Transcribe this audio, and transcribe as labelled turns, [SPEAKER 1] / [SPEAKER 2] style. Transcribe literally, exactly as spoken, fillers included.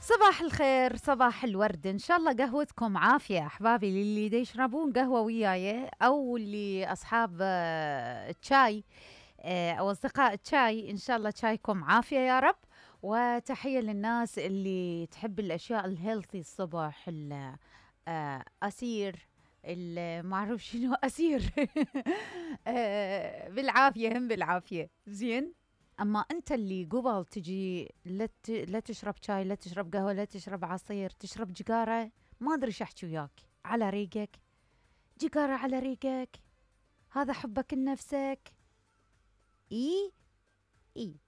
[SPEAKER 1] صباح الخير، صباح الورد، ان شاء الله قهوتكم عافيه احبابي، اللي دا يشربون قهوه وياي او اللي اصحاب آه، الشاي، آه، او اصدقاء الشاي، ان شاء الله شايكم عافيه يا رب. وتحيه للناس اللي تحب الاشياء الهيلثي الصبح، الاسير، ما اعرف شنو اسير. آه، بالعافيه، هم بالعافيه زين. اما انت اللي قبل تجي لا ت- لا تشرب شاي، لا تشرب قهوه، لا تشرب عصير، تشرب جقاره، ما ادري ايش احكي وياك. على ريقك، جقاره على ريقك، هذا حبك لنفسك. اي اي